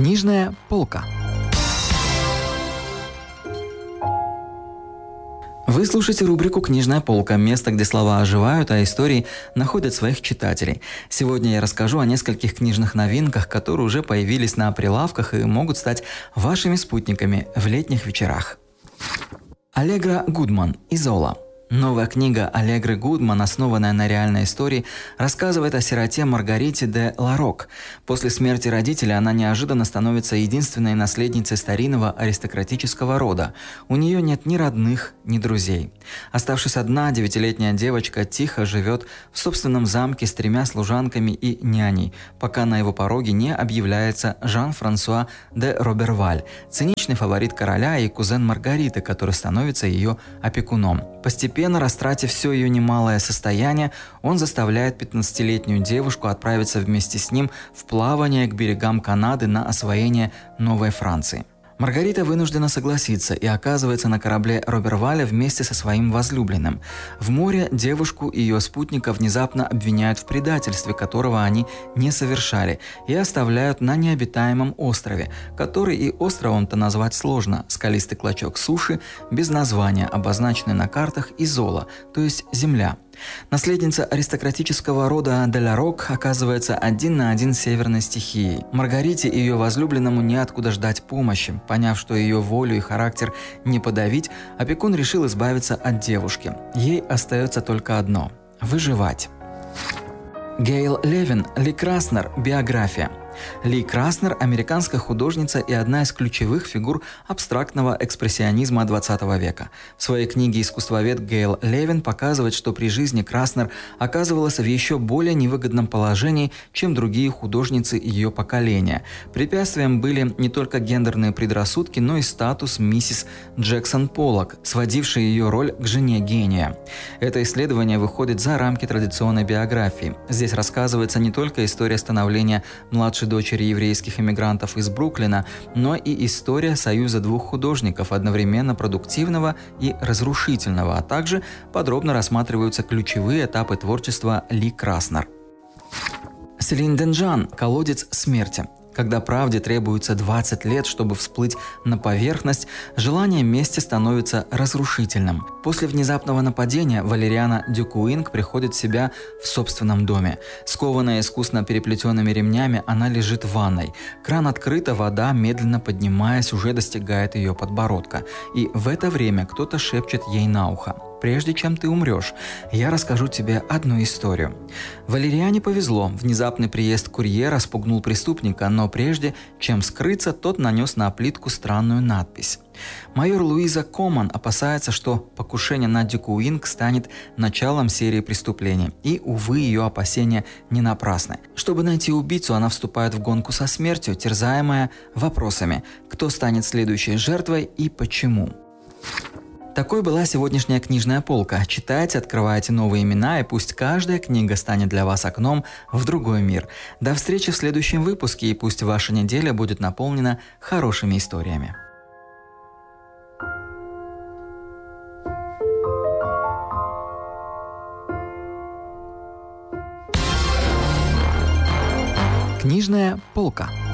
Книжная полка. Вы слушаете рубрику «Книжная полка» – место, где слова оживают, а истории находят своих читателей. Сегодня я расскажу о нескольких книжных новинках, которые уже появились на прилавках и могут стать вашими спутниками в летних вечерах. Аллегра Гудман «Изола». Новая книга Аллегры Гудман, основанная на реальной истории, рассказывает о сироте Маргарите де Ларок. После смерти родителей она неожиданно становится единственной наследницей старинного аристократического рода. У нее нет ни родных, ни друзей. Оставшись одна, 9-летняя девочка тихо живет в собственном замке с 3 служанками и няней, пока на его пороге не объявляется Жан-Франсуа де Роберваль, циничный фаворит короля и кузен Маргариты, который становится ее опекуном. Постепенно, растратив все ее немалое состояние, он заставляет 15-летнюю девушку отправиться вместе с ним в плавание к берегам Канады на освоение Новой Франции. Маргарита вынуждена согласиться и оказывается на корабле Роберваля вместе со своим возлюбленным. В море девушку и ее спутника внезапно обвиняют в предательстве, которого они не совершали, и оставляют на необитаемом острове, который и островом-то назвать сложно, скалистый клочок суши, без названия, обозначенный на картах Изола, то есть земля. Наследница аристократического рода де Ларок оказывается 1 на 1 с северной стихией. Маргарите и ее возлюбленному неоткуда ждать помощи. Поняв, что ее волю и характер не подавить, опекун решил избавиться от девушки. Ей остается только одно – выживать. Гейл Левин, Ли Краснер. Биография. Ли Краснер – американская художница и одна из ключевых фигур абстрактного экспрессионизма XX века. В своей книге «Искусствовед» Гейл Левин показывает, что при жизни Краснер оказывалась в еще более невыгодном положении, чем другие художницы ее поколения. Препятствием были не только гендерные предрассудки, но и статус миссис Джексон Поллок, сводивший ее роль к жене гения. Это исследование выходит за рамки традиционной биографии. Здесь рассказывается не только история становления младшей дочери еврейских эмигрантов из Бруклина, но и история союза 2 художников, одновременно продуктивного и разрушительного, а также подробно рассматриваются ключевые этапы творчества Ли Краснер. Селин Денжан. Колодец смерти. Когда правде требуется 20 лет, чтобы всплыть на поверхность, желание мести становится разрушительным. После внезапного нападения Валериана Дюкуинг приходит в себя в собственном доме. Скованная искусно переплетенными ремнями, она лежит в ванной. Кран открыт, а вода, медленно поднимаясь, уже достигает ее подбородка. И в это время кто-то шепчет ей на ухо: «Прежде чем ты умрешь, я расскажу тебе одну историю». Валериане повезло. Внезапный приезд курьера спугнул преступника, но прежде чем скрыться, тот нанес на плитку странную надпись. Майор Луиза Коман опасается, что покушение на Дюкуинг станет началом серии преступлений. И, увы, ее опасения не напрасны. Чтобы найти убийцу, она вступает в гонку со смертью, терзаемая вопросами: кто станет следующей жертвой и почему. Такой была сегодняшняя книжная полка. Читайте, открывайте новые имена, и пусть каждая книга станет для вас окном в другой мир. До встречи в следующем выпуске, и пусть ваша неделя будет наполнена хорошими историями. Книжная полка.